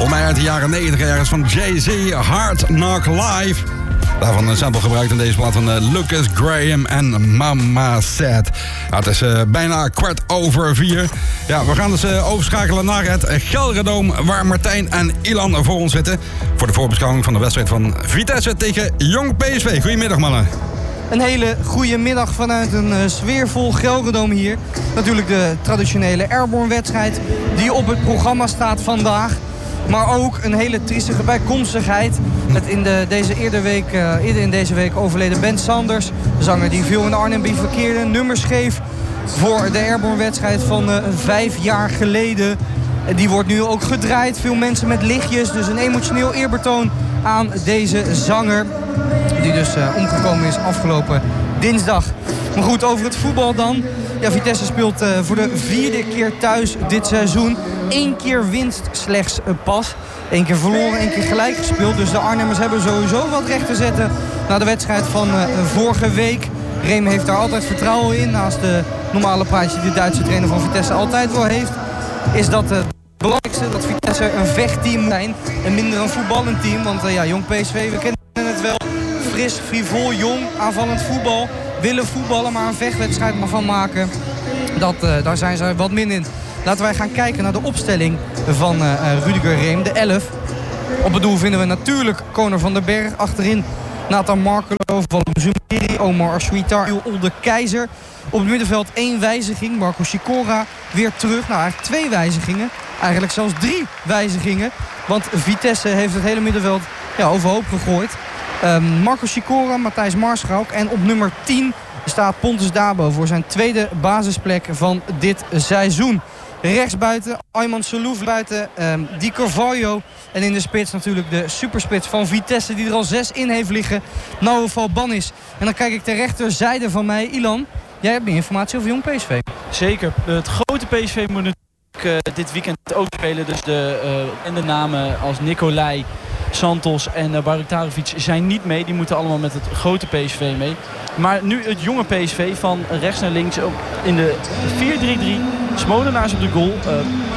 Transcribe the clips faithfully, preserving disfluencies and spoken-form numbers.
Volgens mij uit de jaren negentig ergens van Jay-Z, Hard Knock Live. Daarvan een sample gebruikt in deze plaat van uh, Lucas Graham en Mama Said. Ja, het is uh, bijna kwart over vier. Ja, we gaan dus uh, overschakelen naar het Gelredome, waar Martijn en Ilan voor ons zitten. Voor de voorbeschouwing van de wedstrijd van Vitesse tegen Jong P S V. Goedemiddag, mannen. Een hele goede middag vanuit een uh, sfeervol Gelredome hier. Natuurlijk de traditionele Airborne-wedstrijd die op het programma staat vandaag. Maar ook een hele triestige bijkomstigheid. Het in de, deze eerder, week, uh, eerder in deze week overleden Ben Sanders. De zanger die veel in Arnhem bivakkeerde. Nummers schreef voor de Airborne-wedstrijd van uh, vijf jaar geleden. Die wordt nu ook gedraaid. Veel mensen met lichtjes. Dus een emotioneel eerbetoon aan deze zanger. Die dus uh, omgekomen is afgelopen dinsdag. Maar goed, over het voetbal dan. Ja, Vitesse speelt uh, voor de vierde keer thuis dit seizoen. Eén keer winst slechts uh, pas. Eén keer verloren, één keer gelijk gespeeld. Dus de Arnhemmers hebben sowieso wat recht te zetten na de wedstrijd van uh, vorige week. Reem heeft daar altijd vertrouwen in. Naast de normale praatje die de Duitse trainer van Vitesse altijd wel heeft. Is dat uh, het belangrijkste dat Vitesse een vechtteam moet zijn. En minder een voetballend team. Want uh, ja, Jong P S V, we kennen het wel. Fris, frivol, jong, aanvallend voetbal. Willen voetballen, maar een vechtwedstrijd maar van maken. Dat, uh, daar zijn ze wat min in. Laten wij gaan kijken naar de opstelling van uh, Rudiger Reem, de elf. Op het doel vinden we natuurlijk Conor van den Berg. Achterin Nathan Markelo, Valum Zumeri, Omar Ashuitar, Olde Keizer. Op het middenveld één wijziging. Marco Sikora weer terug. Nou, eigenlijk twee wijzigingen. Eigenlijk zelfs drie wijzigingen. Want Vitesse heeft het hele middenveld ja, overhoop gegooid. Um, Marco Sikora, Matthijs Maarschalk. En op nummer tien staat Pontus Dabo voor zijn tweede basisplek van dit seizoen. Rechtsbuiten, Ayman Salouf buiten, um, Di Carvalho. En in de spits natuurlijk de superspits van Vitesse die er al zes in heeft liggen. Nouwe Valbanis. En dan kijk ik ter rechterzijde van mij, Ilan. Jij hebt meer informatie over Jong P S V. Zeker. Het grote P S V moet natuurlijk uh, dit weekend ook spelen. Dus de, uh, en de namen als Nicolai, Santos en uh, Bariktarovic zijn niet mee. Die moeten allemaal met het grote P S V mee. Maar nu het jonge P S V van rechts naar links ook in de vier drie drie. Smolenaars op de goal. Uh,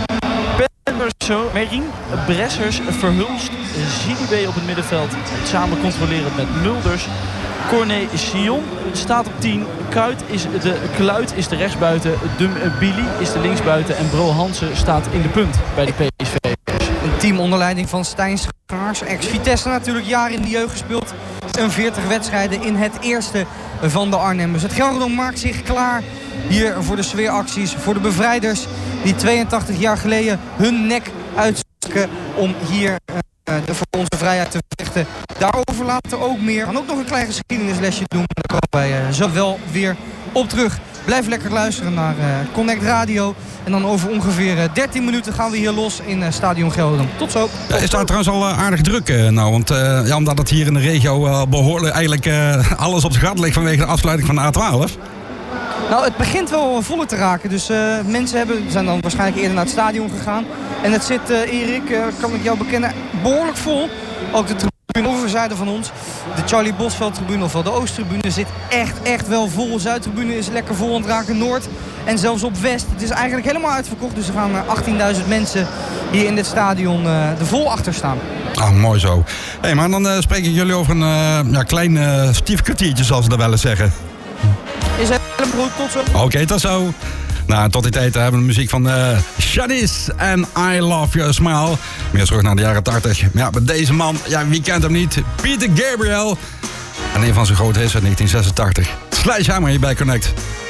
Penderso, Merin, Bressers, Verhulst, Zidibe op het middenveld. Samen controlerend met Mulders. Corné Sion staat op tien. Kuit is de, Kluit is de rechtsbuiten. Dum Billy is de linksbuiten. En Bro Hansen staat in de punt bij de P S V. Een team onder leiding van Stijn Schaars. Ex-Vitesse natuurlijk jaren in de jeugd gespeeld. En veertig wedstrijden in het eerste van de Arnhemmers. Het Gelredome maakt zich klaar hier voor de sfeeracties. Voor de bevrijders die tweeëntachtig jaar geleden hun nek uitstaken om hier uh, voor onze vrijheid te vechten. Daarover later ook meer. We gaan ook nog een klein geschiedenislesje doen. Daar komen wij uh, zo wel weer op terug. Blijf lekker luisteren naar uh, Connect Radio. En dan over ongeveer uh, dertien minuten gaan we hier los in uh, Stadion Gelredome. Tot zo. Ja, is daar trouwens al uh, aardig druk uh, nou? Want uh, ja, omdat het hier in de regio uh, behoorlijk eigenlijk uh, alles op zijn gat ligt vanwege de afsluiting van de A twaalf. Nou, het begint wel voller te raken. Dus uh, mensen hebben, zijn dan waarschijnlijk eerder naar het stadion gegaan. En het zit, uh, Erik, uh, kan ik jou bekennen, behoorlijk vol. Ook de tribune overzijde van ons. De Charlie Bosveld tribune, ofwel de Oosttribune, zit echt, echt wel vol. Zuidtribune is lekker vol aan het raken. Noord en zelfs op West. Het is eigenlijk helemaal uitverkocht. Dus er gaan uh, achttienduizend mensen hier in dit stadion uh, er vol achter staan. Ah, mooi zo. Hey, maar dan uh, spreek ik jullie over een uh, ja, klein uh, stief kwartiertje, zoals ze dat wel eens zeggen. Is helemaal goed, tot zo. Oké, okay, tot zo. Nou, tot die tijd hebben we de muziek van uh, Shanice en I Love Your Smile. Meer terug naar de jaren tachtig. Maar ja, met deze man, ja, wie kent hem niet? Peter Gabriel. En een van zijn grote hits uit negentien zesentachtig. Sledgehammer hier bij Connect.